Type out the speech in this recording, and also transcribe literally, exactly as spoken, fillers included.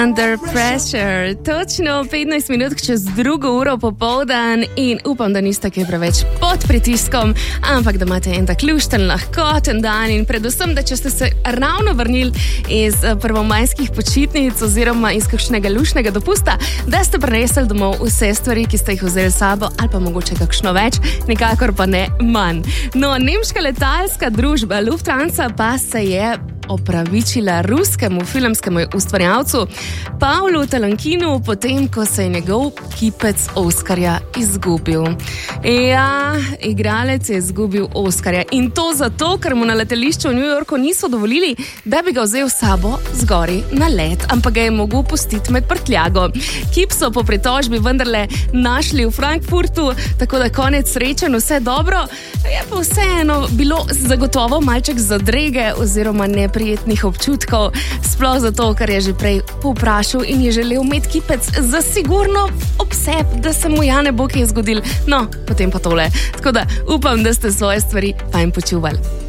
Under Pressure. Točno petnajst minut čez drugo uro popoldan in upam, da niste kaj preveč pod pritiskom, ampak da imate en tak lušten, lahkoten dan in predvsem, da če ste se ravno vrnili iz prvomajskih počitnic oziroma iz kakšnega lušnega dopusta, da ste prinesli domov vse stvari, ki ste jih vzeli s sabo ali pa mogoče kakšno več, nikakor pa ne manj. No, nemška letalska družba Lufthansa pa se je opravičila ruskemu filmskemu ustvarjalcu Pavlu Talankinu potem, ko se je njegov kipec Oskarja izgubil. Ja, igralec je izgubil Oskarja in to zato, ker mu na letališču v New Yorku niso dovolili, da bi ga vzel s sabo zgori na let, ampak ga je mogel pustiti med prtljago. Kip so po pritožbi vendarle našli v Frankfurtu, tako da konec srečen, vse dobro, je pa vseeno bilo zagotovo malček zadrege oziroma neprijetnih občutkov, sploh zato, ker je že prej povprašal in je želel imeti kipec za sigurno obseb, da se mu ja ne bo kaj zgodil. No, potem pa tole. Tako da upam, da ste svoje stvari fajn počuvali.